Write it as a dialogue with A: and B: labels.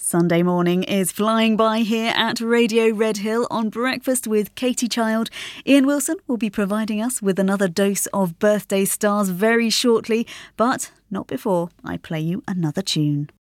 A: Sunday morning is flying by here at Radio Redhill on Breakfast with Katie Child. Ian Wilson will be providing us with another dose of birthday stars very shortly, but not before I play you another tune.